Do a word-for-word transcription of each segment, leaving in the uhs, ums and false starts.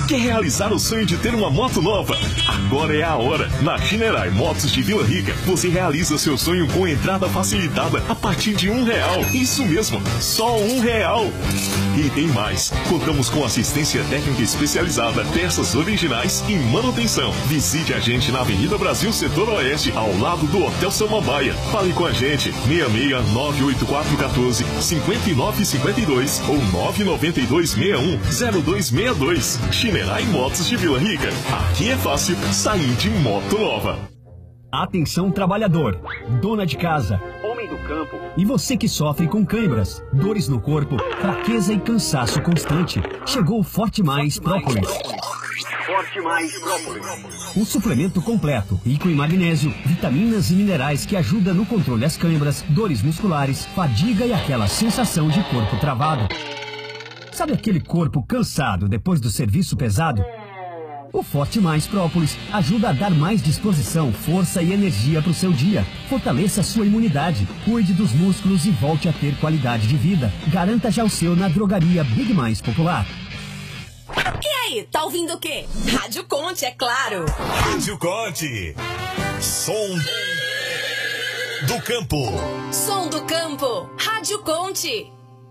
Quer realizar o sonho de ter uma moto nova? Agora é a hora. Na Shinerai Motos de Vila Rica, você realiza seu sonho com entrada facilitada a partir de um real. Isso mesmo, só um real. E tem mais. Contamos com assistência técnica especializada, peças originais e manutenção. Visite a gente na Avenida Brasil, Setor Oeste, ao lado do Hotel Samambaia. Fale com a gente, seis seis nove oito quatro um quatro cinco nove cinco dois ou nove nove dois seis um zero dois seis dois. Shinerai Motos de Vila Rica. Aqui é fácil sair de moto nova. Atenção trabalhador, dona de casa, homem do campo e você que sofre com câimbras, dores no corpo, fraqueza e cansaço constante. Chegou o Forte Mais Própolis. Forte Mais Própolis. Um suplemento completo, rico em magnésio, vitaminas e minerais que ajuda no controle das câimbras, dores musculares, fadiga e aquela sensação de corpo travado. Sabe aquele corpo cansado depois do serviço pesado? O Forte Mais Própolis ajuda a dar mais disposição, força e energia para o seu dia. Fortaleça a sua imunidade, cuide dos músculos e volte a ter qualidade de vida. Garanta já o seu na drogaria Big Mais Popular. E aí, tá ouvindo o quê? Rádio Conte, é claro. Rádio Conte. Som do campo. Som do campo. Rádio Conte.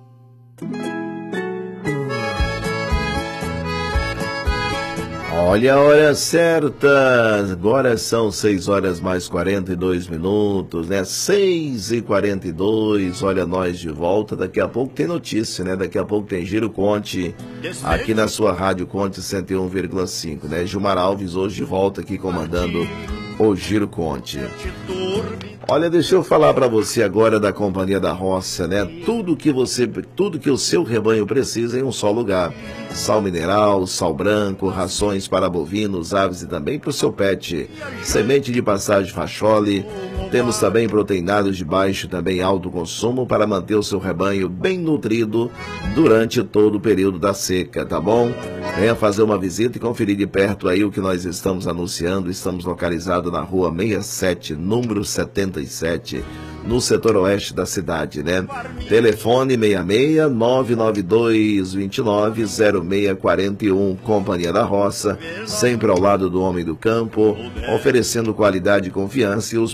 Olha a hora certa, agora são seis horas mais quarenta e dois minutos, né? seis e quarenta e dois, olha nós de volta, daqui a pouco tem notícia, né? Daqui a pouco tem Giro Conte, aqui na sua Rádio Conte cento e um vírgula cinco, né? Gilmar Alves hoje de volta aqui comandando o Giro Conte. Olha, deixa eu falar para você agora da Companhia da Roça, né? Tudo que você, tudo que o seu rebanho precisa em um só lugar. Sal mineral, sal branco, rações para bovinos, aves e também para o seu pet. Semente de passagem Fachole. Temos também proteinados de baixo, também alto consumo para manter o seu rebanho bem nutrido durante todo o período da seca, tá bom? Venha fazer uma visita e conferir de perto aí o que nós estamos anunciando. Estamos localizados na rua sessenta e sete, número setenta e sete, no setor oeste da cidade, né? Telefone seis seis nove nove dois dois nove zero seis quatro um, Companhia da Roça, sempre ao lado do homem do campo, oferecendo qualidade e confiança e os